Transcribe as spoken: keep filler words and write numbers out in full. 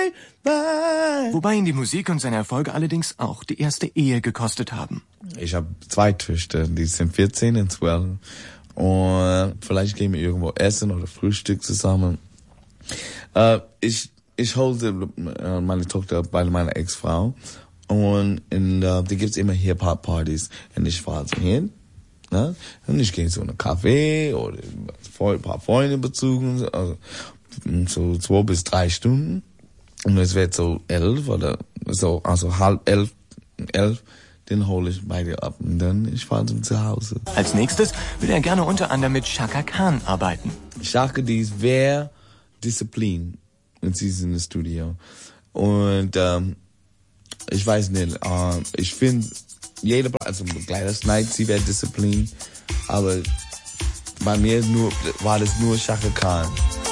bye. Wobei ihn die Musik und seine Erfolge allerdings auch die erste Ehe gekostet haben. Ich habe zwei Töchter, die sind vierzehn und zwölf. Und vielleicht gehen wir irgendwo essen oder Frühstück zusammen. Äh, ich ich holte meine Tochter bei meiner Ex-Frau und in, uh, die gibt's immer Hip-Hop-Partys. Und ich fahre so hin, ne? Und ich gehe zu einem Café oder ein paar Freunde besuchen, also so zwei bis drei Stunden. Und es wird so elf oder so, also halb elf, elf. Den hole ich bei dir ab und dann ich fahre zum Zuhause. Als nächstes will er gerne unter anderem mit Chaka Khan arbeiten. Chaka, die ist sehr disziplin und sie ist in das Studio. Und ähm, ich weiß nicht, äh, ich finde, jede, also Gladys Knight, sie wäre Disziplin, aber bei mir nur, war das nur Chaka Khan.